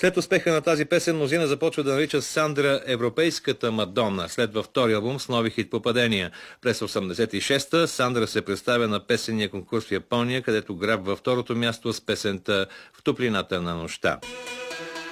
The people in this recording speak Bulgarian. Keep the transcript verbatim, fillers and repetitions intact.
След успеха на тази песен, мнозина започва да нарича Сандра европейската Мадона. Следва втори албум с нови хит попадения. През осемдесет и шеста Сандра се представя на песенния конкурс в Япония, където грабва второто място с песента "В топлината на нощта".